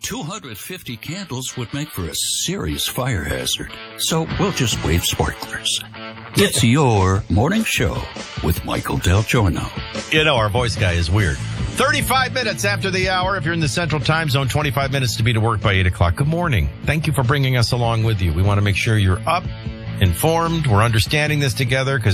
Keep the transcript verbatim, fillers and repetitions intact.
two hundred fifty candles would make for a serious fire hazard. So we'll just wave sparklers. It's your morning show with Michael Del Giorno. You know, our voice guy is weird. thirty-five minutes after the hour. If you're in the Central Time Zone, twenty-five minutes to be to work by eight o'clock. Good morning. Thank you for bringing us along with you. We want to make sure you're up, informed. We're understanding this together because